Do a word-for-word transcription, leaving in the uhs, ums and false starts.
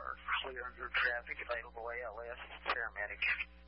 are clear under traffic. Available A L S paramedics.